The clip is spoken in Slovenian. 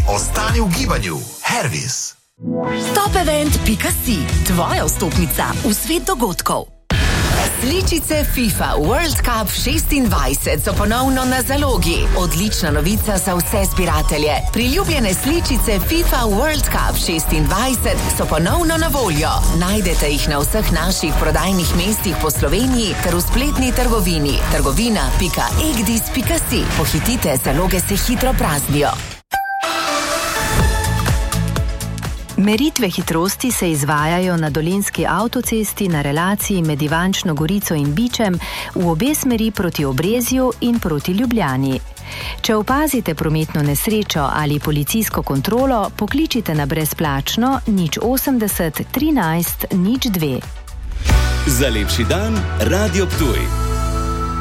Ostani v gibanju. Hervis. Topevent.si, tvoja vstopnica v svet dogodkov. Sličice FIFA World Cup 26 so ponovno na zalogi. Odlična novica za vse zbiratelje. Priljubljene sličice FIFA World Cup 26 so ponovno na voljo. Najdete jih na vseh naših prodajnih mestih po Sloveniji ter v spletni trgovini trgovina.egdis.si. Pohitite, zaloge se hitro praznijo. Meritve hitrosti se izvajajo na Dolenjski avtocesti na relaciji med Ivančno Gorico in Bičem v obe smeri proti Obrezju in proti Ljubljani. Če opazite prometno nesrečo ali policijsko kontrolo, pokličite na brezplačno 080 13 02. Za lepši dan, Radio Ptuj.